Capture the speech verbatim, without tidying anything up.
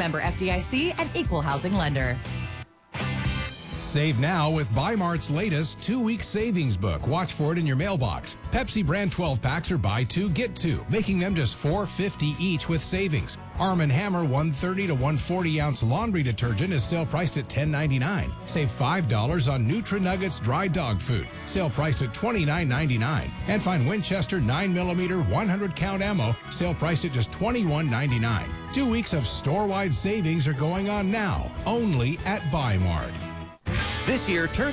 Member F D I C and equal housing lender. Save now with Bi-Mart's latest two-week savings book. Watch for it in your mailbox. Pepsi brand twelve packs are buy two, get two, making them just four dollars and fifty cents each with savings. Arm and Hammer one thirty to one forty ounce laundry detergent is sale priced at ten ninety-nine. Save five dollars on Nutri-Nuggets dry dog food, sale priced at twenty-nine ninety-nine. And find Winchester nine millimeter one hundred count ammo, sale priced at just twenty-one ninety-nine. Two weeks of store-wide savings are going on now, only at Bi-Mart. This year, turn